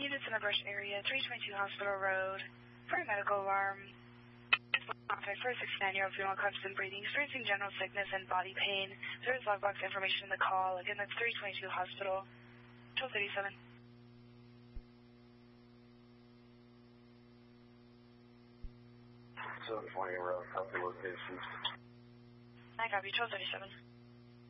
units in the Brush area, 322 Hospital Road, for a medical alarm. For a 69-year-old female constant breathing, experiencing general sickness and body pain. There is logbox information in the call. Again, that's 322 Hospital, 1237. So 20 road, copy location. I copy, 1237.